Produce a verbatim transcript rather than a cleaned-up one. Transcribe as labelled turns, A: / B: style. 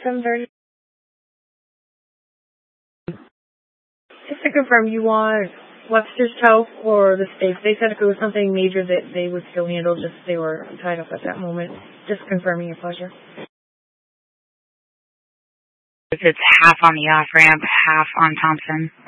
A: seven thirty. Just to confirm, you want Webster's Health or the States? They said if it was something major that they would still handle, just they were tied up at that moment. Just confirming your pleasure.
B: It's half on the off-ramp, half on Thompson.